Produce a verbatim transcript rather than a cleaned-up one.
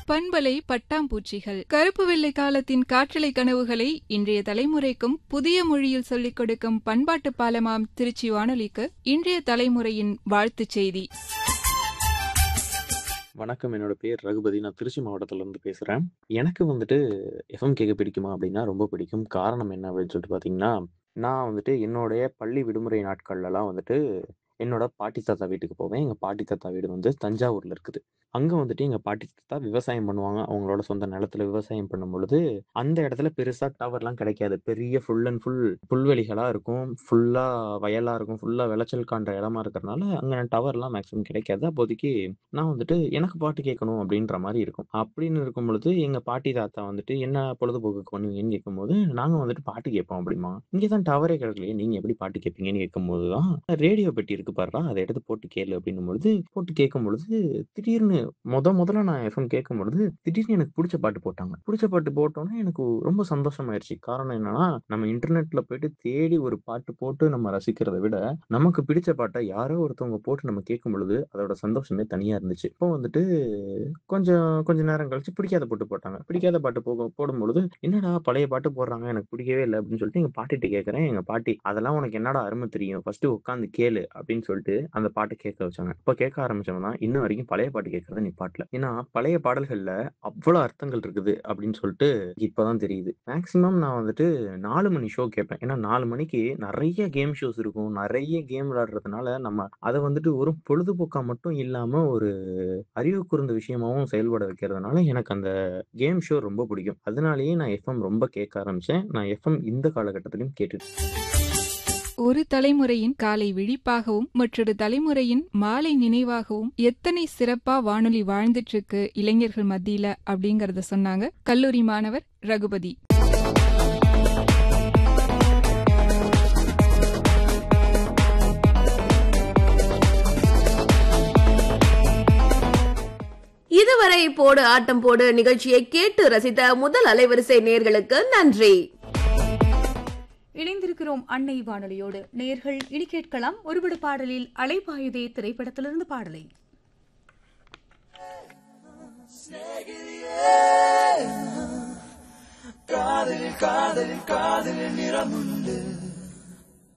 பண்பலை பட்டாம்பூச்சிகள் கருப்பு வெள்ளை காலத்தின் காற்றலை கனவுகளை இன்றைய தலைமுறைக்கும் புதிய மொழியில் சொல்லிக் கொடுக்கும் பண்பாட்டு பாலமாம் திருச்சி வானொலிக்கு இன்றைய தலைமுறையின் வாழ்த்துச் செய்தி. வணக்கம், என்னோட பேர் ரகுபதி. நான் திருச்சி மாவட்டத்துல இருந்து பேசுறேன். எனக்கு வந்துட்டு எஃப்எம் கேட்க பிடிக்குமா அப்படின்னா ரொம்ப பிடிக்கும். காரணம் என்ன அப்படின்னு சொல்லிட்டு பாத்தீங்கன்னா, நான் வந்துட்டு என்னுடைய பள்ளி விடுமுறை நாட்கள்லாம் வந்துட்டு என்னோட பாட்டி தாத்தா வீட்டுக்கு போவேன். எங்க பாட்டி தாத்தா வீடு வந்து தஞ்சாவூர்ல இருக்குது. அங்க வந்துட்டு எங்க பாட்டி தாத்தா விவசாயம் பண்ணுவாங்க. அவங்களோட சொந்த நிலத்துல விவசாயம் பண்ணும் பொழுது அந்த இடத்துல பெருசா டவர்லாம் கிடைக்காது. பெரிய ஃபுல் அண்ட் ஃபுல் புல்வெளிகளா இருக்கும். ஃபுல்லா வயலா இருக்கும். ஃபுல்லா விளைச்சல் காண்ற இடமா இருக்கிறதுனால அங்க டவர்லாம் மேக்ஸிமம் கிடைக்காது. அப்போதைக்கு நான் வந்துட்டு எனக்கு பாட்டு கேட்கணும் அப்படின்ற மாதிரி இருக்கும். அப்படின்னு இருக்கும் பொழுது எங்க பாட்டி தாத்தா வந்துட்டு என்ன பொழுதுபோக்கு பண்ணுவீங்கன்னு கேட்கும்போது, நாங்க வந்துட்டு பாட்டு கேட்போம் அப்படிமா. இங்கதான் டவரே கிடைக்கலையே, நீங்க எப்படி பாட்டு கேட்பீங்கன்னு கேட்கும்போது தான் ரேடியோ பெட்டி இருக்கு பாருடா, அதை எடுத்து போட்டு கேளு அப்படின்னும் பொழுது போட்டு கேட்கும் பொழுது திடீர்னு முத முதல்ல நான் எஃப்எம் கேட்கும் பொழுது திடீர்னு எனக்கு பிடிச்ச பாட்டு போட்டாங்க. பிடிச்ச பாட்டு போட்டோன்னே எனக்கு ரொம்ப சந்தோஷமாயிருச்சு. காரணம் என்னன்னா, நம்ம இன்டர்நெட்ல போயிட்டு தேடி ஒரு பாட்டு போட்டு நம்ம ரசிக்கிறதை விட நமக்கு பிடிச்ச பாட்டை யாரோ ஒருத்தவங்க போட்டு நம்ம கேட்கும் பொழுது அதோட சந்தோஷமே தனியா இருந்துச்சு. இப்போ வந்துட்டு கொஞ்சம் கொஞ்ச நேரம் கழிச்சு பிடிக்காத பாட்டு போட்டாங்க. பிடிக்காத பாட்டு போக போடும்பொழுது என்னடா பழைய பாட்டு போடுறாங்க, எனக்கு பிடிக்கவே இல்லை அப்படின்னு சொல்லிட்டு எங்க பாட்டிட்ட கேட்கறேன். எங்க பாட்டி அதெல்லாம் உனக்கு என்னடா அருமை தெரியும், ஃபர்ஸ்ட் உட்காந்து கேளு அப்படின்னு சொல்லிட்டு அந்த பாட்டு கேட்க வச்சாங்க. இப்ப கேட்க ஆரம்பிச்சோம்னா இன்னும் வரைக்கும் பழைய பாட்டு கேட்கறத நிப்பாட்டல. ஏன்னா பழைய பாடல்கள்ல அவ்வளவு அர்த்தங்கள் இருக்குது அப்படின்னு சொல்லிட்டு இப்பதான் தெரியுது. மேக்சிமம் நான் வந்துட்டு நாலு மணி ஷோ கேட்பேன். ஏன்னா நாலு மணிக்கு நிறைய கேம் ஷோஸ் இருக்கும். நிறைய கேம் விளையாடுறதுனால நம்ம அதை வந்துட்டு ஒரு பொழுதுபோக்கா மட்டும் இல்லாம ஒரு அறிவு கூர்ந்த விஷயமாவும் செயல்பட வைக்கிறதுனால எனக்கு அந்த கேம் ஷோ ரொம்ப பிடிக்கும். அதனாலேயே நான் எஃப்எம் ரொம்ப கேட்க ஆரம்பிச்சேன். நான் எஃப்எம் இந்த காலகட்டத்திலையும் கேட்டுட்டு ஒரு தலைமுறையின் காலை விழிப்பாகவும் மற்றொரு தலைமுறையின் மாலை நினைவாகவும் எத்தனை சிறப்பா வானொலி வாழ்ந்துட்டு இருக்கு இளைஞர்கள் மத்தியில அப்படிங்கறத சொன்னாங்க கல்லூரி மாணவர் ரகுபதி. இதுவரை போடு ஆட்டம் போடு நிகழ்ச்சியை கேட்டு ரசித்த முதல் அலைவரிசை நேயர்களுக்கு நன்றி. இணைந்திருக்கிறோம் அன்னை வானொலியோடு. நேயர்கள் இனி கேட்கலாம் ஒருபடு பாடலில் அலைபாயுதே திரைப்படத்திலிருந்து பாடலை. காதலில் காதலில் காதலில் நிறமுண்டு.